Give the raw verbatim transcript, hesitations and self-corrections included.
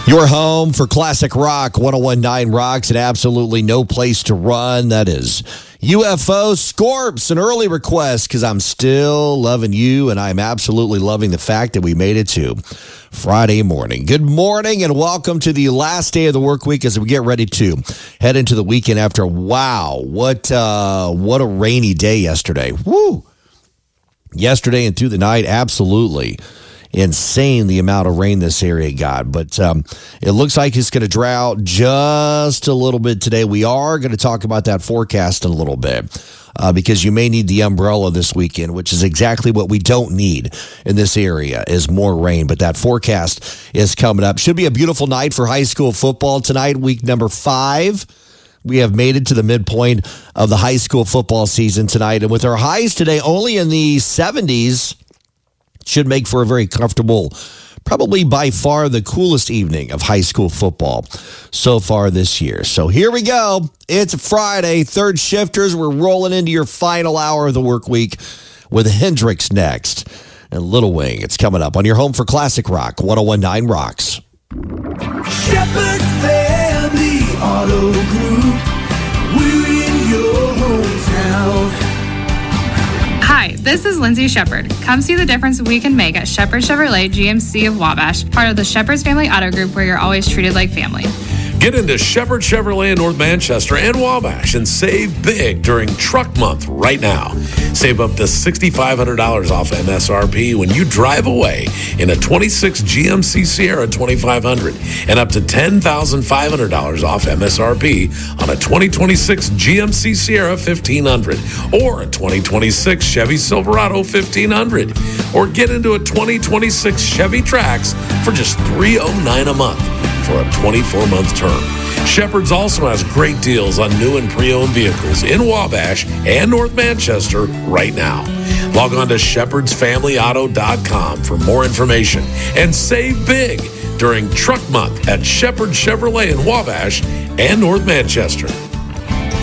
Your home for classic rock, one oh one point nine Rocks, and absolutely no place to run. That is U F O Scorps, an early request because I'm still loving you, and I'm absolutely loving the fact that we made it to Friday morning. Good morning, and welcome to the last day of the work week as we get ready to head into the weekend after, wow, what, uh, what a rainy day yesterday. Woo! Yesterday and through the night, absolutely insane the amount of rain this area got, but um, it looks like it's going to drought just a little bit today. We are going to talk about that forecast in a little bit uh, because you may need the umbrella this weekend, which is exactly what we don't need in this area is more rain, but that forecast is coming up. Should be a beautiful night for high school football tonight, week number five. We have made it to the midpoint of the high school football season tonight, and with our highs today only in the seventies, should make for a very comfortable, probably by far the coolest evening of high school football so far this year. So here we go. It's Friday, third shifters. We're rolling into your final hour of the work week with Hendrix next and Little Wing. It's coming up on your home for classic rock, one oh one point nine Rocks. Shepherd Family Auto Group. We're in your hometown. Hi, this is Lindsay Shepard. Come see the difference we can make at Shepard Chevrolet G M C of Wabash, part of the Shepard's Family Auto Group where you're always treated like family. Get into Shepard Chevrolet in North Manchester and Wabash and save big during Truck Month right now. Save up to six thousand five hundred dollars off M S R P when you drive away in a twenty-six G M C Sierra twenty-five hundred and up to ten thousand five hundred dollars off M S R P on a twenty twenty-six G M C Sierra fifteen hundred or a twenty twenty-six Chevy Silverado fifteen hundred, or get into a twenty twenty-six Chevy Trax for just three hundred nine dollars a month for a twenty-four month term. Shepard's also has great deals on new and pre-owned vehicles in Wabash and North Manchester right now. Log on to shepherds family auto dot com for more information and save big during Truck Month at Shepard Chevrolet in Wabash and North Manchester.